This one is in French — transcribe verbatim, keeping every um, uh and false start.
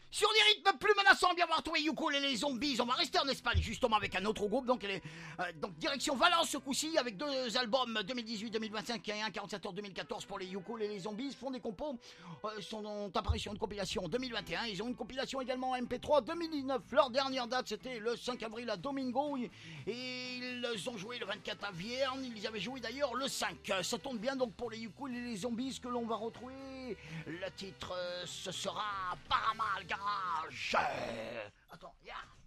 Sur des rythmes plus menaçants, bien voir retrouver Yukul et les Zombies. On va rester en Espagne justement avec un autre groupe. Donc, les, euh, donc direction Valence ce coup-ci avec deux albums deux mille dix-huit deux mille vingt-cinq et un quarante-sept heures deux mille quatorze pour les Yukul et les Zombies. Font des compos, euh, sont apparus sur une compilation deux mille vingt et un. Ils ont une compilation également M P trois deux mille dix-neuf. Leur dernière date c'était le cinq avril à Domingo. Et ils ont joué le vingt-quatre à Vierne. Ils avaient joué d'ailleurs le cinq. Ça tombe bien donc pour les Yukul et les Zombies que l'on va retrouver. Le titre, euh, ce sera Paramal Garage. Attends, ya. Yeah.